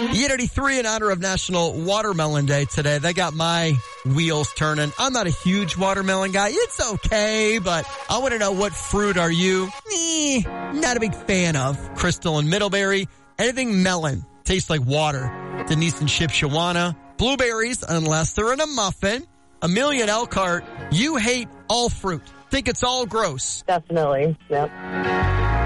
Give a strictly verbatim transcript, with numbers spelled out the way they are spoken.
Unity three in honor of National Watermelon Day today. They got my wheels turning. I'm not a huge watermelon guy. It's okay, but I want to know, what fruit are you? Eh, not a big fan of. Crystal and Middlebury. Anything melon. Tastes like water. Denise and Shipshawana. Blueberries, unless they're in a muffin. Amelia and Elkhart. You hate all fruit. Think it's all gross. Definitely. Yep.